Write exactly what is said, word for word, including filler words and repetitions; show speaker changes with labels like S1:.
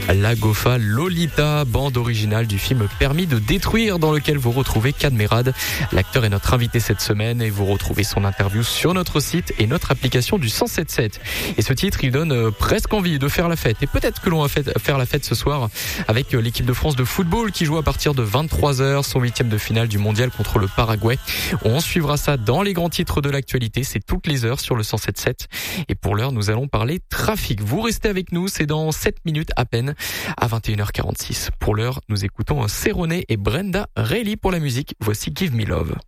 S1: La Gofa Lolita, bande originale du film Permis de détruire, dans lequel vous retrouvez Cadmerade. L'acteur est notre invité cette semaine et vous retrouvez son interview sur notre site et notre application du cent sept sept. Et ce titre, il donne presque envie de faire la fête. Et peut-être que l'on va faire la fête ce soir avec l'équipe de France de football qui joue à partir de vingt-trois heures son huitième de finale du mondial contre le Paraguay. On suivra ça dans les grands titres de l'actualité. C'est toutes les heures sur le cent sept sept. Et pour l'heure, nous allons parler trafic. Vous restez avec nous, c'est dans sept minutes à peine à vingt et une heures quarante-six. Pour l'heure, nous écoutons Cerrone et Brenda Reilly pour la musique. Voici Give Me Love.